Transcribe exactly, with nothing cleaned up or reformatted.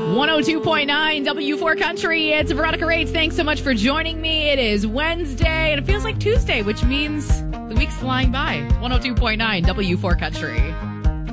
one oh two point nine W four Country. It's Veronica Rage. Thanks so much for joining me. It is Wednesday, and it feels like Tuesday, which means the week's flying by. one oh two point nine W four Country.